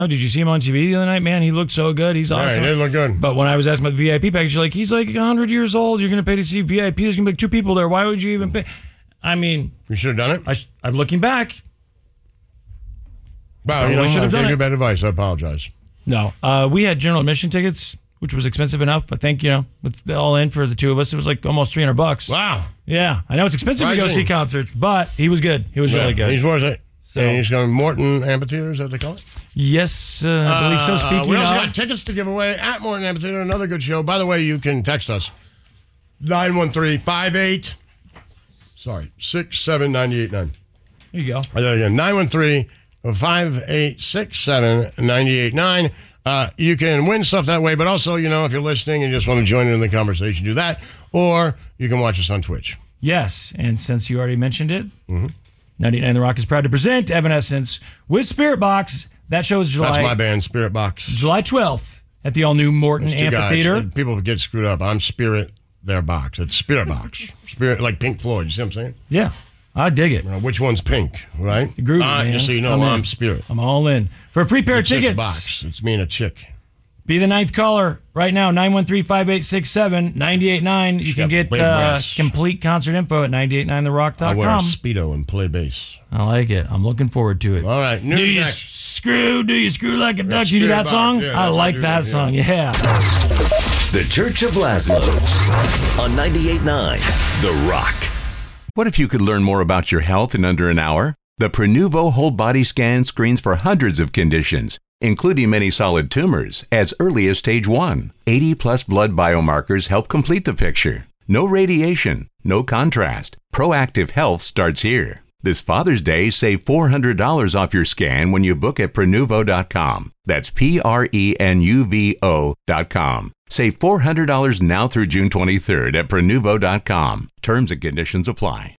Oh, did you see him on TV the other night? Man, he looked so good. He's awesome. Yeah, he did look good. But when I was asking about the VIP package, like, he's like 100 years old. You're going to pay to see VIP. There's going to be like 2 people there. Why would you even pay? I mean, you should have done it. I'm looking back. Wow, I should have done it. Bad advice. I apologize. No, we had general admission tickets, which was expensive enough. I think, with all in for the 2 of us, it was like almost $300. Wow. Yeah, I know it's expensive to go see concerts, but he was good. He was really good. He's worth it. So, and he's going to Morton Amphitheater, is that what they call it? Yes, I believe so. Speaking we also of, got tickets to give away at Morton Amphitheater. Another good show. By the way, you can text us 913-679-989. There you go. Again, 913-586-7989. You can win stuff that way, but also, if you're listening and you just want to join in the conversation, do that. Or you can watch us on Twitch. Yes, and since you already mentioned it, 98.9 The Rock is proud to present Evanescence with Spirit Box. That show is That's my band, Spirit Box. July 12th at the all-new Morton Amphitheater. People get screwed up. I'm Spirit, their box. It's Spirit Box. Spirit, like Pink Floyd. You see what I'm saying? Yeah, I dig it. Which one's pink, right? The groove, man. Just so you know, I'm Spirit. I'm all in. For a free pair of tickets. Box. It's me and a chick. Be the 9th caller right now, 913-586-7989. You can get complete concert info at 989therock.com. I wear a Speedo and play bass. I like it. I'm looking forward to it. All right. Do you screw like a duck? Do you do that song? Yeah, I like that song, yeah. The Church of Laszlo on 98.9 The Rock. What if you could learn more about your health in under an hour? The Prenuvo Whole Body Scan screens for hundreds of conditions, including many solid tumors, as early as stage 1. 80-plus blood biomarkers help complete the picture. No radiation, no contrast. Proactive health starts here. This Father's Day, save $400 off your scan when you book at Prenuvo.com. That's Prenuvo.com. Save $400 now through June 23rd at Prenuvo.com. Terms and conditions apply.